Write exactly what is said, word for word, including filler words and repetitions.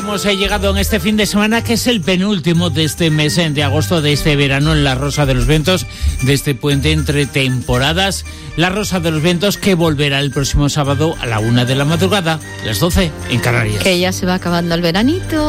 Hemos llegado en este fin de semana, que es el penúltimo de este mes de agosto, de este verano, en la Rosa de los Vientos, de este puente entre temporadas. La Rosa de los Vientos, que volverá el próximo sábado a la una de la madrugada, las doce en Canarias. Que ya se va acabando el veranito.